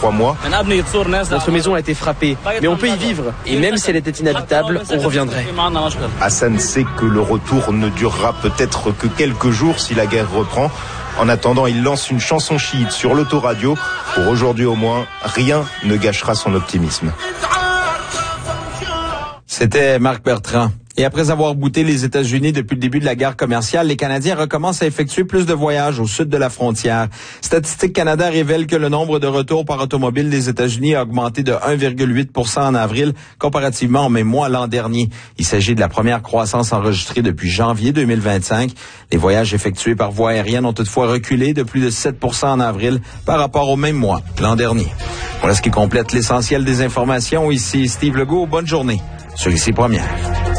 3 mois. Notre maison a été frappée, mais on peut y vivre. Et même si elle était inhabitable, on reviendrait. Hassan sait que le retour ne durera peut-être que quelques jours si la guerre reprend. En attendant, il lance une chanson chiite sur l'autoradio. Pour aujourd'hui au moins, rien ne gâchera son optimisme. C'était Marc Bertrand. Et après avoir bouté les États-Unis depuis le début de la guerre commerciale, les Canadiens recommencent à effectuer plus de voyages au sud de la frontière. Statistique Canada révèle que le nombre de retours par automobile des États-Unis a augmenté de 1,8% en avril, comparativement au même mois l'an dernier. Il s'agit de la première croissance enregistrée depuis janvier 2025. Les voyages effectués par voie aérienne ont toutefois reculé de plus de 7% en avril par rapport au même mois l'an dernier. Voilà ce qui complète l'essentiel des informations. Ici Steve Legault. Bonne journée sur Ici Première.